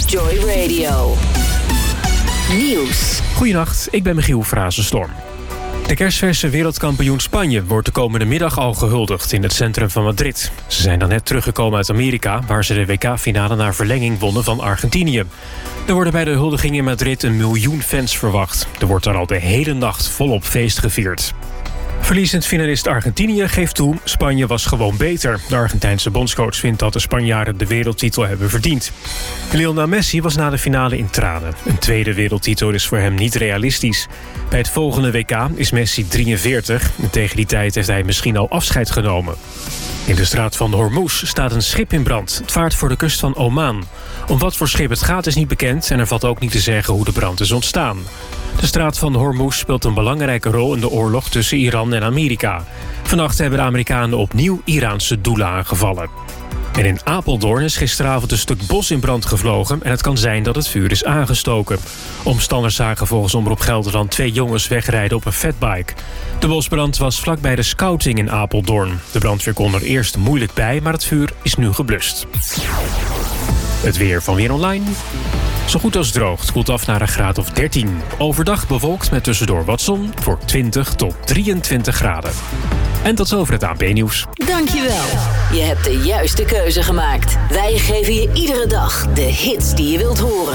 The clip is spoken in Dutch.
Joy Radio. Nieuws. Goedenacht, ik ben Michiel Frazenstorm. De kerstverse wereldkampioen Spanje wordt de komende middag al gehuldigd in het centrum van Madrid. Ze zijn dan net teruggekomen uit Amerika, waar ze de WK-finale naar verlenging wonnen van Argentinië. Er worden bij de huldiging in Madrid 1 miljoen fans verwacht. Er wordt daar al de hele nacht volop feest gevierd. Verliezend finalist Argentinië geeft toe, Spanje was gewoon beter. De Argentijnse bondscoach vindt dat de Spanjaarden de wereldtitel hebben verdiend. Lionel Messi was na de finale in tranen. Een tweede wereldtitel is voor hem niet realistisch. Bij het volgende WK is Messi 43 en tegen die tijd heeft hij misschien al afscheid genomen. In de straat van Hormuz staat een schip in brand. Het vaart voor de kust van Oman. Om wat voor schip het gaat is niet bekend en er valt ook niet te zeggen hoe de brand is ontstaan. De straat van Hormuz speelt een belangrijke rol in de oorlog tussen Iran en Amerika. Vannacht hebben de Amerikanen opnieuw Iraanse doelen aangevallen. En in Apeldoorn is gisteravond een stuk bos in brand gevlogen en het kan zijn dat het vuur is aangestoken. Omstanders zagen volgens Omroep Gelderland 2 jongens wegrijden op een fatbike. De bosbrand was vlakbij de scouting in Apeldoorn. De brandweer kon er eerst moeilijk bij, maar het vuur is nu geblust. Het weer van Weer Online. Zo goed als droog. Het koelt af naar een graad of 13. Overdag bewolkt met tussendoor wat zon voor 20 tot 23 graden. En tot zover het ANP-nieuws. Dankjewel. Je hebt de juiste keuze gemaakt. Wij geven je iedere dag de hits die je wilt horen.